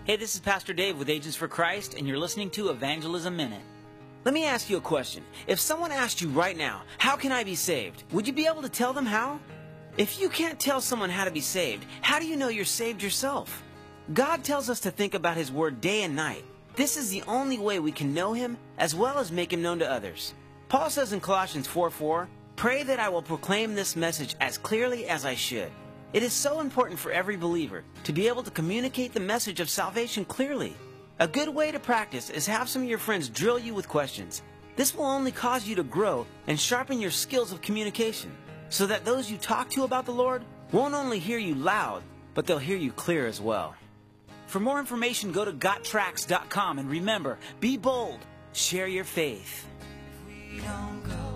Hey, this is Pastor Dave with Agents for Christ, and you're listening to Evangelism Minute. Let me ask you a question. If someone asked you right now, how can I be saved? Would you be able to tell them how? If you can't tell someone how to be saved, how do you know you're saved yourself? God tells us to think about His Word day and night. This is the only way we can know Him as well as make Him known to others. Paul says in Colossians 4:4, "Pray that I will proclaim this message as clearly as I should." It is so important for every believer to be able to communicate the message of salvation clearly. A good way to practice is have some of your friends drill you with questions. This will only cause you to grow and sharpen your skills of communication, so that those you talk to about the Lord won't only hear you loud, but they'll hear you clear as well. For more information, go to GotTracks.com, and remember, be bold, share your faith. We don't go